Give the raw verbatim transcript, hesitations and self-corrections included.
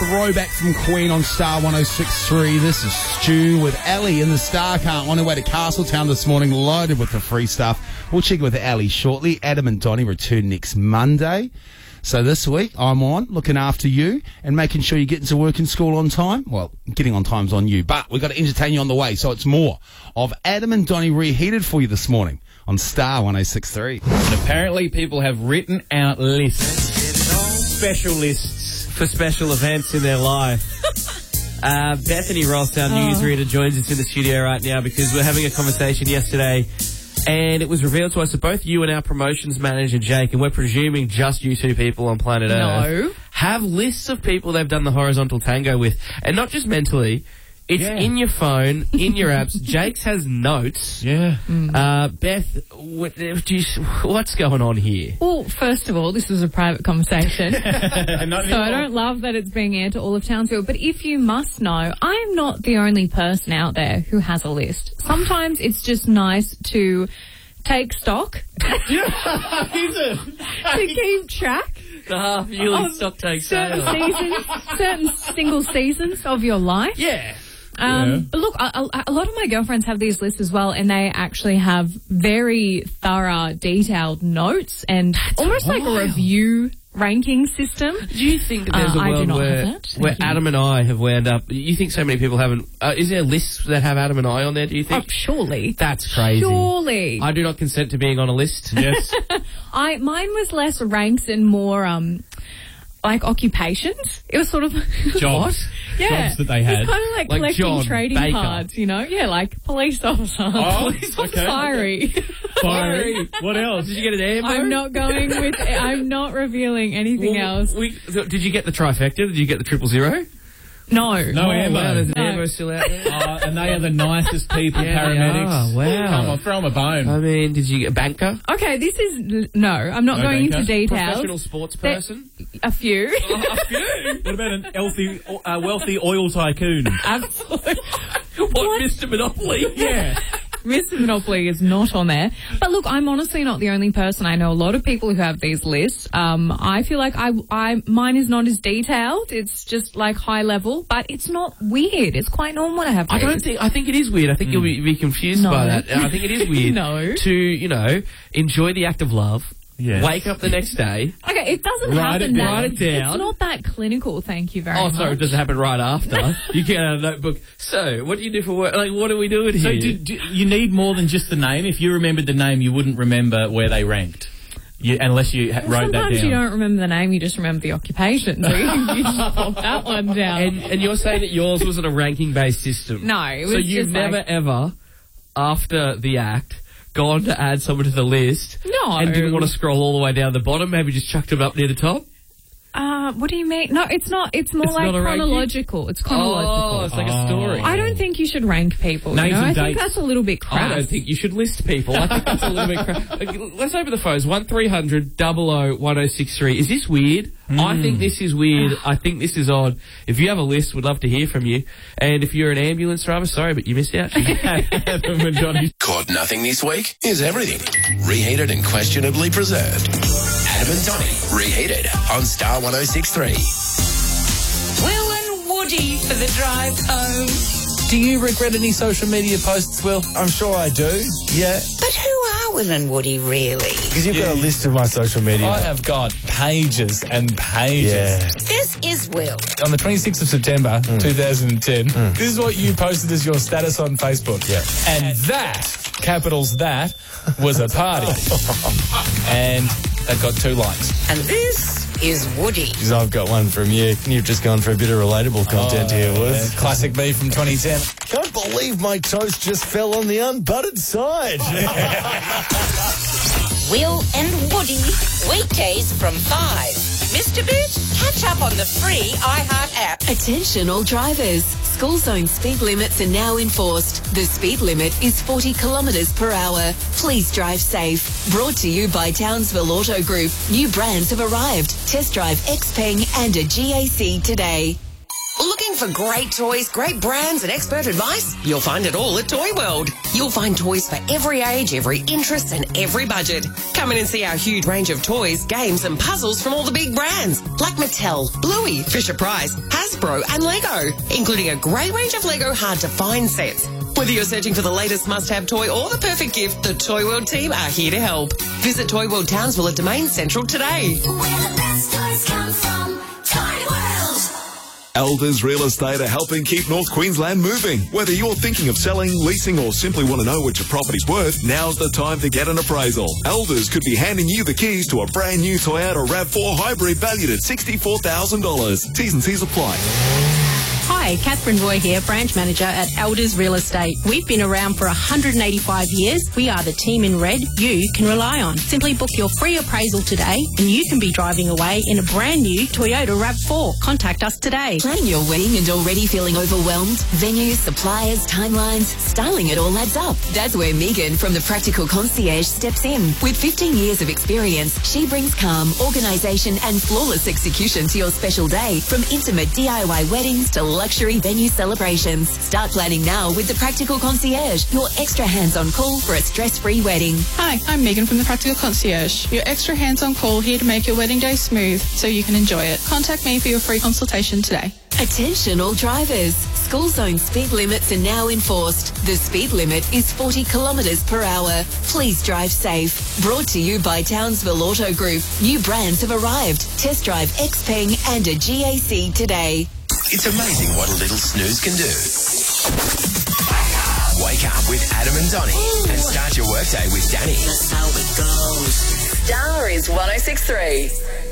throwback from Queen on Star one oh six point three. This is Stu with Ellie in the Star Car on her way to Castletown this morning, loaded with the free stuff. We'll check with Ellie shortly. Adam and Donnie return next Monday. So this week, I'm on, looking after you and making sure you're getting to work and school on time. Well, getting on time's on you, but we've got to entertain you on the way. So it's more of Adam and Donnie Reheated for you this morning on Star one oh six point three. And apparently people have written out lists, special lists for special events in their life. uh, Bethany Ross, our oh. news reader, joins us in the studio right now because we're having a conversation yesterday. And it was revealed to us that both you and our promotions manager, Jake, and we're presuming just you two people on planet no. Earth, have lists of people they've done the horizontal tango with. And not just mentally, it's yeah. in your phone, in your apps. Jake's has notes. Yeah. Mm. Uh, Beth, what, do you, what's going on here? Well, first of all, this was a private conversation. so anymore. I don't love that it's being aired to all of Townsville. But if you must know, I'm not the only person out there who has a list. Sometimes it's just nice to take stock. to keep track. The half yearly of stock take certain sale. seasons, certain single seasons of your life. Yeah. Um, yeah. But look, a, a lot of my girlfriends have these lists as well, and they actually have very thorough, detailed notes and That's almost wild. like a review ranking system. Do you think that there's uh, a world I do not where, have that. where you. Adam and I have wound up? You think so many people haven't? Uh, is there lists that have Adam and I on there, do you think? Oh, surely. That's crazy. Surely. I do not consent to being on a list. Yes. I Mine was less ranks and more... um. like occupations. It was sort of jobs. yeah. Jobs that they had. It's kind of like, like collecting John trading Baker. cards, you know? Yeah, like police officer. Oh, police officer. okay. Fiery. Fiery. What else? Did you get an ammo? I'm not going with, I'm not revealing anything well, else. We, so did you get the trifecta? Did you get the triple zero? No. No oh, ammo. Wow, there's an No. ammo still out there. Uh, and they are the nicest people, Yeah, they paramedics. are. Wow. Come on, throw them a bone. I mean, did you get a banker? Okay, this is, no, I'm not No going banker? into details. Professional sports There- person? A few. Oh, a few? What about an healthy, uh, wealthy oil tycoon? Absolutely. What, What? Mister Monopoly? Yeah. Mister Monopoly is not on there. But look, I'm honestly not the only person. I know a lot of people who have these lists. Um, I feel like I, I, mine is not as detailed. It's just like high level, but it's not weird. It's quite normal to have I these. don't think, I think it is weird. I think you'll be, be confused No. by that. I think it is weird. No. To, you know, enjoy the act of love. Yes. Wake up the next day. Okay, it doesn't Write happen it that. down. Write it down. It's not that clinical, thank you very Oh, much. sorry, it doesn't happen right after. You get out a notebook. So, what do you do for work? Like, what are we doing So here? do, do, you need more than just the name. If you remembered the name, you wouldn't remember where they ranked. You, unless you ha- Well, wrote that sometimes down. you don't remember the name, you just remember the occupation. So you, you just pop that one down. and, and you're saying that yours wasn't a ranking-based system? No, it was So you've just never, like- ever, after the act, gone to add someone to the list No. and didn't want to scroll all the way down the bottom, maybe just chucked them up near the top? Uh, what do you mean? No, it's not. It's more It's like not a ranking? chronological. It's chronological. Oh, it's like Oh. a story. I don't think you should rank people. Names You know? and I think dates. that's a little bit I crass. don't think you should list people. I think that's a little bit cra- like, let's open the phones. one three hundred double oh one oh six three. Is this weird? I think this is weird. I think this is odd. If you have a list, we'd love to hear from you. And if you're an ambulance driver, sorry, but you missed out. Adam and Donnie. Caught nothing this week? Here's everything. Reheated and questionably preserved. Adam and Donnie, Reheated on Star one oh six point three. Will and Woody for the drive home. Do you regret any social media posts, Will? I'm sure I do, yeah. But who are Will and Woody really? Because you've got a list of my social media. I have got pages and pages. Yeah. This is Will. On the twenty-sixth of September, two thousand ten, this is what you posted as your status on Facebook. Yeah. And that, capitals that, was a party. And that got two likes. And this is Woody. Because I've got one from you. You've just gone for a bit of relatable content here, Wiz. Classic me from twenty ten. Can't believe my toast just fell on the unbuttered side. Will and Woody. Weekdays from five. Mister Bit, catch up on the free iHeart app. Attention all drivers. School zone speed limits are now enforced. The speed limit is forty kilometres per hour. Please drive safe. Brought to you by Townsville Auto Group. New brands have arrived. Test drive Xpeng and a G A C today. Looking Looking for great toys, great brands and expert advice? You'll find it all at Toy World. You'll find toys for every age, every interest and every budget. Come in and see our huge range of toys, games and puzzles from all the big brands like Mattel, Bluey, Fisher-Price, Hasbro and Lego, including a great range of Lego hard-to-find sets. Whether you're searching for the latest must-have toy or the perfect gift, the Toy World team are here to help. Visit Toy World Townsville at Domain Central today. Where the best toys come from, Toy World. Elders Real Estate are helping keep North Queensland moving. Whether you're thinking of selling, leasing or simply want to know what your property's worth, now's the time to get an appraisal. Elders could be handing you the keys to a brand new Toyota RAV four hybrid valued at sixty-four thousand dollars. T's and C's apply. Hi, Catherine Roy here, branch manager at Elders Real Estate. We've been around for one hundred eighty-five years. We are the team in red you can rely on. Simply book your free appraisal today and you can be driving away in a brand new Toyota RAV four. Contact us today. Planning your wedding and already feeling overwhelmed? Venues, suppliers, timelines, styling it all adds up. That's where Megan from the Practical Concierge steps in. With fifteen years of experience, she brings calm, organisation and flawless execution to your special day. From intimate D I Y weddings to luxury venue celebrations. Start planning now with the Practical Concierge, your extra hands-on call for a stress-free wedding. Hi, I'm Megan from the Practical Concierge, your extra hands-on call here to make your wedding day smooth so you can enjoy it. Contact me for your free consultation today. Attention all drivers. School zone speed limits are now enforced. The speed limit is forty kilometres per hour. Please drive safe. Brought to you by Townsville Auto Group. New brands have arrived. Test drive Xpeng and a G A C today. It's amazing what a little snooze can do. Wake up with Adam and Donnie and start your workday with Danny. That's how it goes. Star is one oh six three.